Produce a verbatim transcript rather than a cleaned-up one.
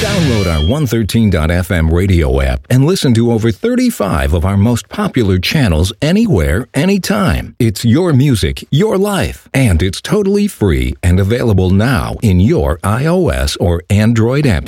Download our one thirteen dot f m radio app and listen to over thirty-five of our most popular channels anywhere, anytime. It's your music, your life, and it's totally free and available now in your iOS or Android app